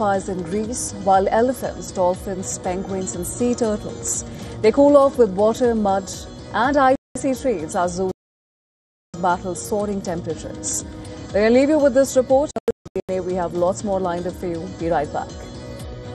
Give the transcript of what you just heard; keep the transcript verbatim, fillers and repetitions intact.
wildfires in Greece, while elephants, dolphins, penguins and sea turtles, they cool off with water, mud and icy trees as zoos battle soaring temperatures. We're going to leave you with this report. We have lots more lined up for you. Be right back.